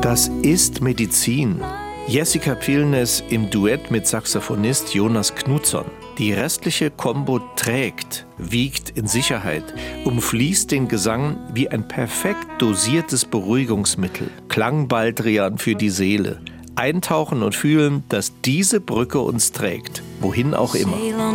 Das ist Medizin. Jessica Pilnes im Duett mit Saxophonist Jonas Knutsson. Die restliche Combo trägt, wiegt in Sicherheit, umfließt den Gesang wie ein perfekt dosiertes Beruhigungsmittel. Klangbaldrian für die Seele. Eintauchen und fühlen, dass diese Brücke uns trägt, wohin auch immer.